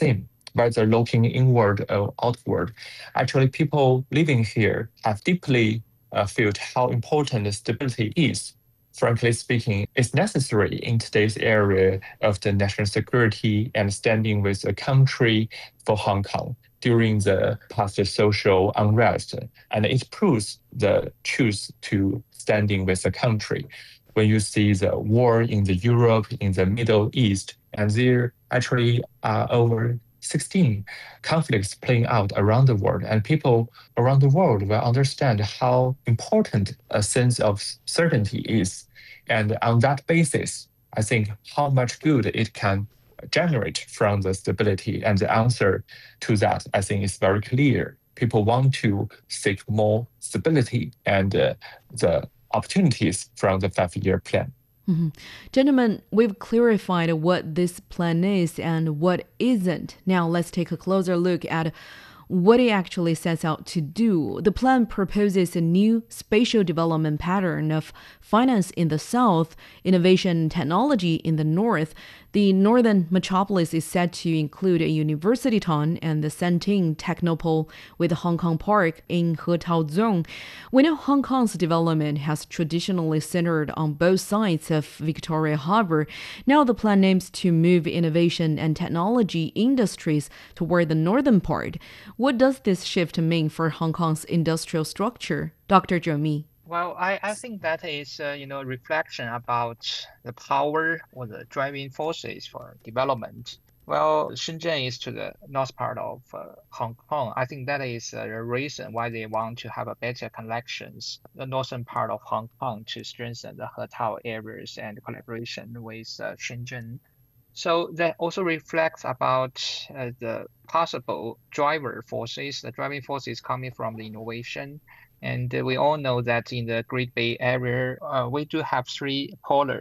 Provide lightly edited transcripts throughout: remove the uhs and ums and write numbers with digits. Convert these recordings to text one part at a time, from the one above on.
same, whether looking inward or outward. Actually, people living here have deeply felt how important stability is. Frankly speaking, it's necessary in today's area of the national security and standing with the country for Hong Kong during the past social unrest. And it proves the choose to standing with the country. When you see the war in the Europe, in the Middle East, and there actually are over 16 conflicts playing out around the world, and people around the world will understand how important a sense of certainty is. And on that basis, I think how much good it can generate from the stability and the answer to that, I think is very clear. People want to seek more stability and the opportunities from the 5 year plan. Mhm. Gentlemen, we've clarified what this plan is and what isn't. Now let's take a closer look at what it actually sets out to do. The plan proposes a new spatial development pattern of finance in the south, innovation and technology in the north. The northern metropolis is set to include a university town and the Santing Technopole with Hong Kong Park in Hetao Zone. We know Hong Kong's development has traditionally centered on both sides of Victoria Harbour. Now the plan aims to move innovation and technology industries toward the northern part. What does this shift mean for Hong Kong's industrial structure? Dr. Zhou Mi. Well, I think that is, a reflection about the power or the driving forces for development. Well, Shenzhen is to the north part of Hong Kong. I think that is a reason why they want to have a better connections, the northern part of Hong Kong to strengthen the Hetao areas and collaboration with Shenzhen. So that also reflects about the possible driver forces, the driving forces coming from the innovation. And we all know that in the Great Bay Area, we do have three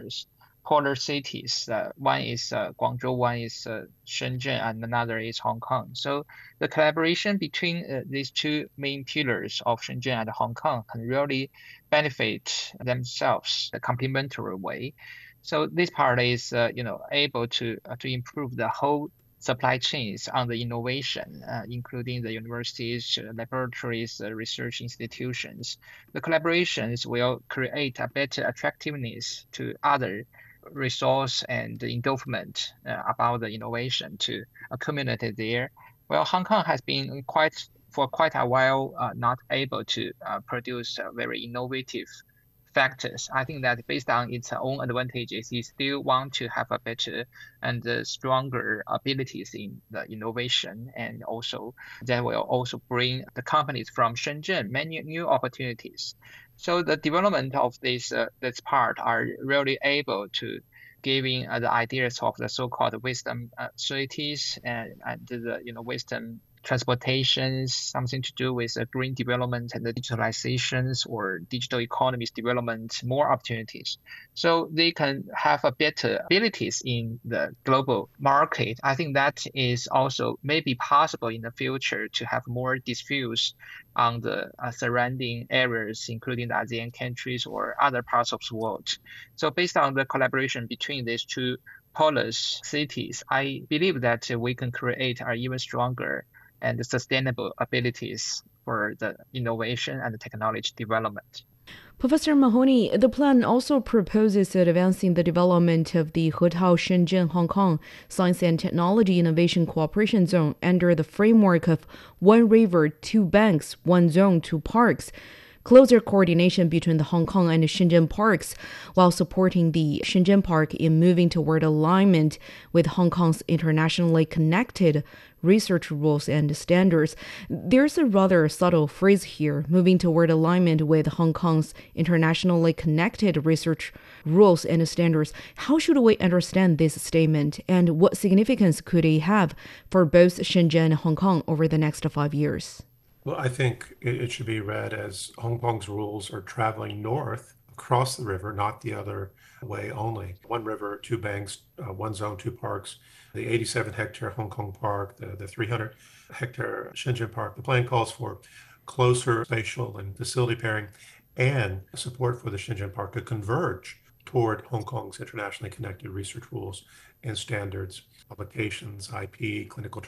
polar cities. One is Guangzhou, one is Shenzhen, and another is Hong Kong. So the collaboration between these two main pillars of Shenzhen and Hong Kong can really benefit themselves in a complementary way. So this part is, able to improve the whole supply chains on the innovation, including the universities, laboratories, research institutions. The collaborations will create a better attractiveness to other resource and endowment about the innovation to accumulate there. Well, Hong Kong has been for quite a while not able to produce very innovative factors. I think that based on its own advantages, it still want to have a better and stronger abilities in the innovation, and also that will also bring the companies from Shenzhen many new opportunities. So the development of this part are really able to giving the ideas of the so-called wisdom cities and the wisdom transportations, something to do with green development and the digitalizations or digital economies development, more opportunities. So they can have a better abilities in the global market. I think that is also maybe possible in the future to have more disputes on the surrounding areas, including the ASEAN countries or other parts of the world. So based on the collaboration between these two polis cities, I believe that we can create an even stronger and sustainable abilities for the innovation and the technology development. Professor Mahoney, the plan also proposes advancing the development of the Hetao Shenzhen Hong Kong Science and Technology Innovation Cooperation Zone under the framework of One River, Two Banks, One Zone, Two Parks. Closer coordination between the Hong Kong and the Shenzhen parks, while supporting the Shenzhen park in moving toward alignment with Hong Kong's internationally connected research rules and standards. There's a rather subtle phrase here, moving toward alignment with Hong Kong's internationally connected research rules and standards. How should we understand this statement, and what significance could it have for both Shenzhen and Hong Kong over the next 5 years? Well, I think it should be read as Hong Kong's rules are traveling north across the river, not the other way only. One river, two banks, one zone, two parks. The 87-hectare Hong Kong park, the 300-hectare Shenzhen park. The plan calls for closer spatial and facility pairing and support for the Shenzhen park to converge toward Hong Kong's internationally connected research rules and standards, publications, IP, clinical